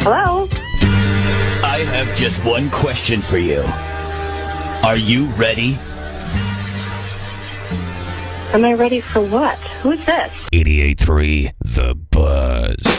Hello? I have just one question for you. Are you ready? Am I ready for what? Who's this? 88.3 The Buzz.